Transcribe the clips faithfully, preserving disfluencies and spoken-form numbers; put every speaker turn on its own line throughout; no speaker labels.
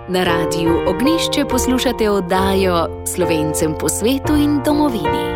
Na Radiu Ognjišče poslušate oddajo Slovencem po svetu in domovini.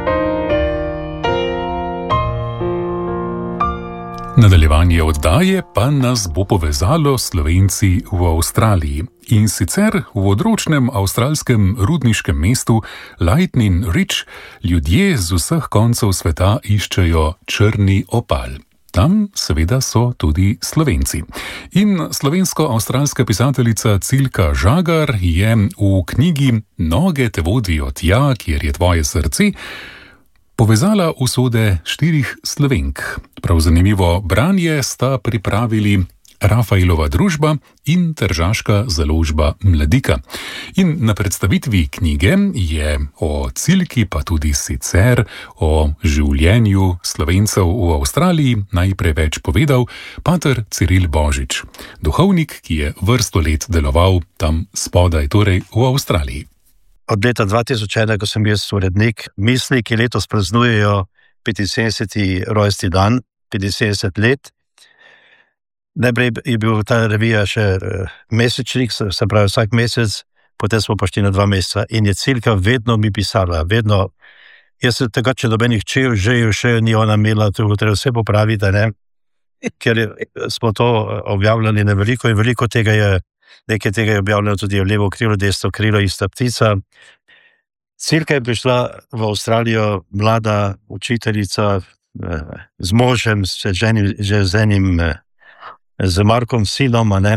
Nadaljevanje oddaje pa nas bo povezalo s Slovenci v Avstraliji. In sicer v odročnem avstralskem rudniškem mestu Lightning Ridge ljudje z vseh koncev sveta iščejo črni opal. Tam seveda so tudi Slovenci. In slovensko-avstralska pisateljica Cilka Žagar je v knjigi Noge te vodijo tja, kjer je tvoje srce, povezala usode štirih Slovenk. Prav zanimivo branje sta pripravili Rafaelova družba in tržaška založba Mladika. In na predstavitvi knjige je o Cilki, pa tudi sicer o življenju Slovencev v Avstraliji najprej več povedal pater Ciril Božič, duhovnik, ki je vrsto let deloval tam spodaj, torej v Avstraliji.
Od leta dva tisoč ena, ko sem jaz urednik Misli, ki letos praznujejo petinsedemdeseti rojstni dan, petinsedemdeset let. Najprej je bil ta revija še mesečnik, se pravi vsak mesec, potem smo pa šli na dva meseca in je Cilka vedno mi pisala, vedno. Jaz sem takrat, če dobenih čev, že jo še ni ona imela, to treba vse popraviti, ne? Ker smo to objavljali na veliko in veliko tega je, nekaj tega je objavljeno tudi v levo krilo, desno krilo, ista ptica. Cilka je prišla v Avstralijo, mlada učiteljica, z možem, z ženim, že z enim, z Markom, sinom, ne?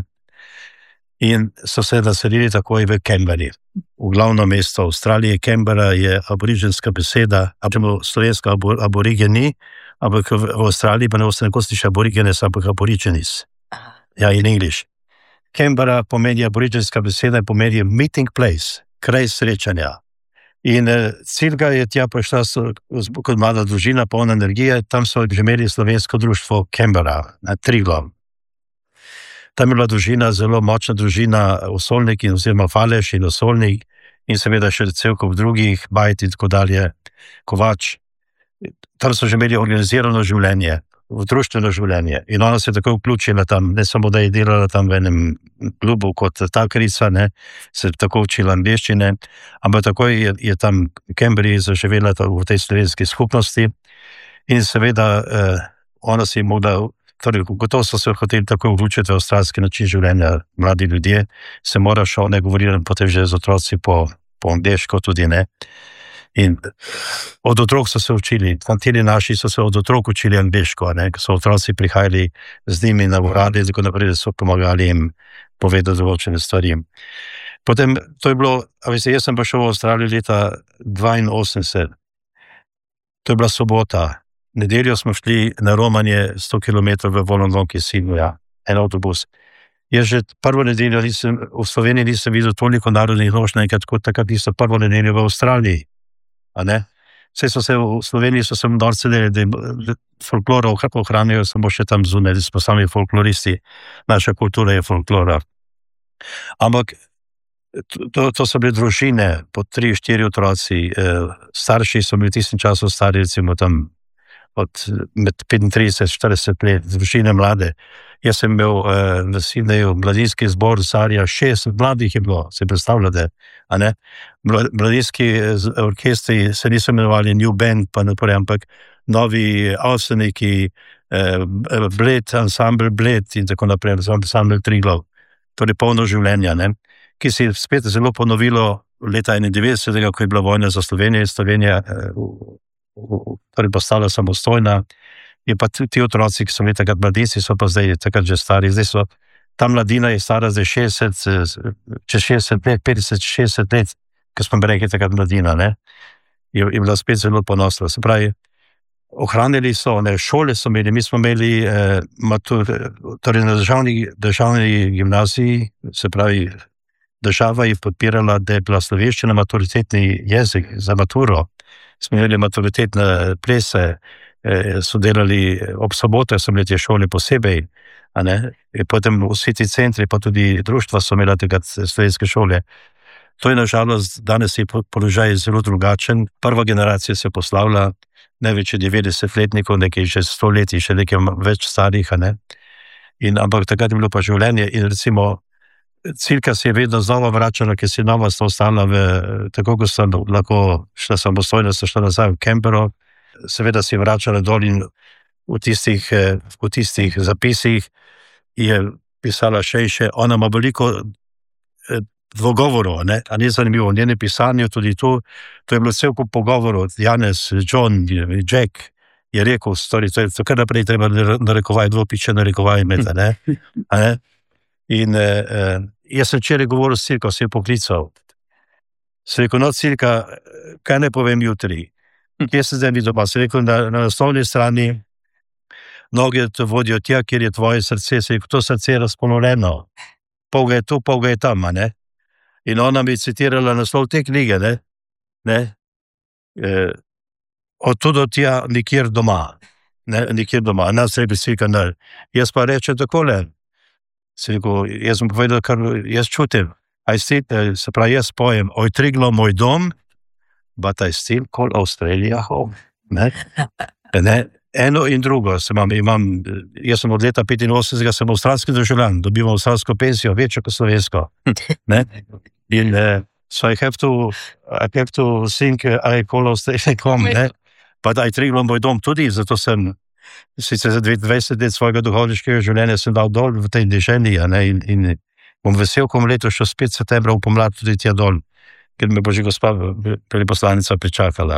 In so se naselili takoj v Canberri, v glavno mesto Avstralije. Canberra je aboriginska beseda, slovenska aborigeni, ampak v Avstraliji pa ne ostane kostiš aborigenes, ampak aborigenis. Ja, in English. Canberra pomeni aboriginska beseda, pomeni meeting place, kraj srečanja. In Cilka je tja prišla kot mlada družina, polna energije, tam so že imeli slovensko društvo Canberra, na Triglav. Tam je bila družina, zelo močna družina, Osolnik in oziroma Faleš in Osolnik in seveda še cel kup drugih, Bajt in tako dalje, Kovač. Tam so že imeli organizirano življenje, društveno življenje in ona se je tako vključila tam, ne samo da je delala tam v enem klubu kot takrica, ne, se je tako učila angleščine, ampak takoj je, je tam v Canberri zaživela v tej slovenski skupnosti in seveda eh, ona si je mogla, torej gotovo so se hoteli tako vključiti v avstralski način življenja, mladi ljudje, se mora šel, ne govorili potem že z otroci po, po angleško tudi, ne. In od otrok so se učili, fantili naši so se od otrok učili angleško, ne, ko so otroci prihajali z njimi na urade, tako naprej, da so pomagali jim povedati določene stvari. Potem, to je bilo, a veste, jaz sem pa šel v Avstralijo leta dvainosemdeset, to je bila sobota, nedeljo smo šli na romanje sto kilometrov v Wollongong iz Sydneyja, en avtobus. Jaz že prvo nedeljo nisem, v Sloveniji nisem videl toliko narodnih noš, naenkrat kot takrat nisem prvo nedeljo v Avstraliji. A ne? Vse so se v Sloveniji, so se norci delali, da folklora ohranijo samo še tam zunaj, da smo sami folkloristi, naša kultura je folklora. Ampak to, to so bile družine, po tri, štiri otroci, starši so bili v tistem času stari, recimo tam od med petintrideset in štirideset let, družine mlade. Jaz sem imel eh, v Sydneyju mladinski zbor Zarja, šest mladih je bilo, se predstavljate, a ne? Mladinski orkestri se niso imenovali New Band, pa naprej, ampak novi avseniki, eh, Bled, ansambl Bled in tako naprej, ansambl Triglav, torej polno življenja, ne? Ki si spet zelo ponovilo leta enaindevetdesetega, ko je bila vojna za Slovenijo in Slovenija eh, torej postala samostojna, in pa ti otroci, ki so bili takrat mladinci, so pa zdaj takrat že stari, zdaj so, ta mladina je stara zdaj šestdeset, čez šestdeset let, petdeset, šestdeset let, ko smo rekli takrat mladina, ne, je, je bila spet zelo ponosna, se pravi, ohranili so, ne, šole so imeli, mi smo imeli eh, matur, torej na državni, državni gimnaziji, se pravi, država je podpirala, da je bila slovenščina maturitetni jezik za maturo, smo imeli maturitetne plese, so delali ob sobotah, so imeli te šole posebej, a ne, in potem vsi ti centri, pa tudi društva so imeli takrat slovenske šole. To je nažalost, danes je položaj zelo drugačen, prva generacija se poslavlja, največ devetdesetletnikov, nekaj že sto let, še nekaj več starih, a ne, in ampak takrat je bilo pa življenje in recimo Cilka se je vedno znova vračala, ker si nova sta ostala v, tako kot sta lahko šla samostojno, sta šla nazaj v Canberro, seveda si vračala dol in v tistih, v tistih zapisih je pisala še in še. Ona ima veliko dvogovorov, ne, a ni zanimivo, v njenem pisanju tudi tu, to je bilo cel kup pogovorov, Janez, John, Jack je rekel, stori, to je to kar naprej treba narekovaj, dvopiče narekovaj imeti, ne, a ne. In eh, jaz sem včeraj govoril s Cilko, se je poklical. Se rekel, no, Cilka, kaj ne povem jutri? Kje se zdaj mi doma? Se rekel, na, na naslovni strani noge te vodijo tja, kjer je tvoje srce. Se rekel, to srce je razpolovljeno. Pol ga je tu, pol ga je tam, ne? In ona mi je citirala naslov te knjige, ne? Ne? E, od tu do tja nikjer doma. Ne? Nikjer doma. Nas rekel Cilka, ne. Jaz pa rečem takole. Se rekel, jaz sem povedal, kar jaz čutim. I still, se pravi, jaz pojem, oj Triglav, moj dom, but I still call Australia home. Ne? Ne? Eno in drugo. Imam, imam, jaz sem od leta petinosemdeset, sem avstralski državljan, dobivam avstralsko pensijo, večjo kot slovensko. Ne? In uh, so I have to, I have to think, I call Australia home, ne? But I Triglav, moj dom tudi, zato sem sicer za dvajset let svojega duhovniškega življenja sem dal dol v tej deželi, in, in bom vesel, ko bom letos šel spet septembra v pomlad tudi tja dol, ker me bo že gospa veleposlanica pričakala.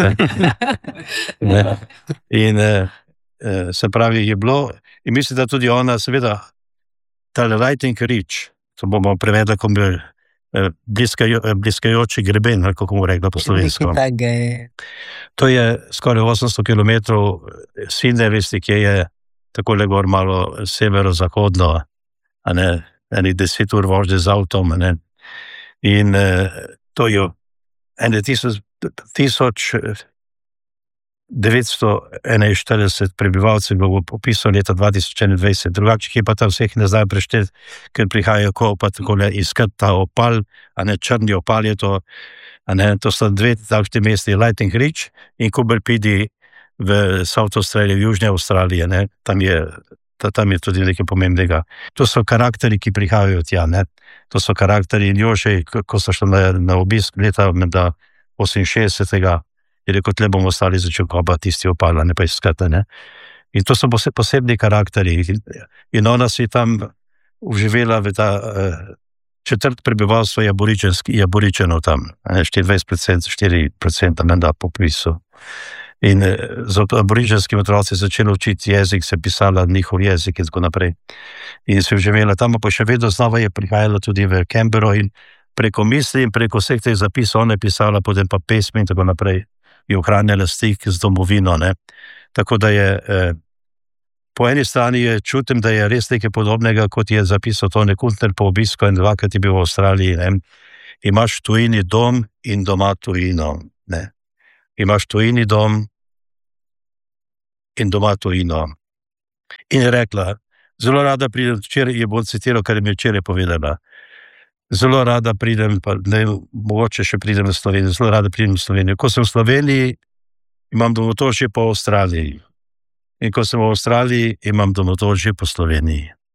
In eh, se pravi, je bilo, in mislim, da tudi ona, seveda, ta Lightning Ridge, to bomo prevedli, ko bi bliskajo, bliskajoči greben, kako bomo rekli po slovensko. To je skoraj osemsto kilometrov Sydney, veste, kje je tako le gor malo severo-zahodno, a ne, eni deset ur vožnje z avtom, a ne. In eh, to je ene tisoč, tisoč devetsto enainštirideset prebivalcev bilo popisano leta dva tisoč enaindvajset, drugače je pa tam vseh ne znajo prešteti, ker prihajajo ko pa takole iskati ta opal, a ne, črni opal je to, a ne, to so dve takšni mesti, Lightning Ridge in Coober Pedy v South Australiji, v Južni Avstraliji, ne, tam je, ta, tam je tudi nekaj pomembnega. To so karakteri, ki prihajajo tja, ne, to so karakteri in Jože, ko so šli na, na obisk leta menda oseminšestdesetega, je rekel, tle bomo ostali začel kopati tisti opal, ne pa iskati, ne. In to so posebni karakteri. In ona si tam uživela v ta uh, četrt prebivalstva je aboričenov tam, štiriindvajset procent, štiri procente menda po popisu. In uh, z aboričenskimi otroci začela učiti jezik, se pisala njihov jezik in tako naprej. In se uživela tam, pa še vedno znova je prihajala tudi v Canberro in preko misli in preko vseh teh zapisov ona je pisala, potem pa pesmi in tako naprej. Je ohranjala stik z domovino, ne. Tako da je, eh, po eni strani je čutim, da je res nekaj podobnega, kot je zapisal Tony Kuntner po obisku in dvakrat je bil v Avstraliji, ne. Imaš tujini dom in doma tujino, ne. Imaš tujini dom in doma tujino. In je rekla, zelo rada pridem, včeraj je bolj citiral, kar je mi včeraj povedala. Zelo rada pridem, pa ne, mogoče še pridem v Slovenijo, zelo rada pridem v Slovenijo. Ko sem v Sloveniji, imam domotožje po Avstraliji. In ko sem v Avstraliji, imam domotožje po Sloveniji.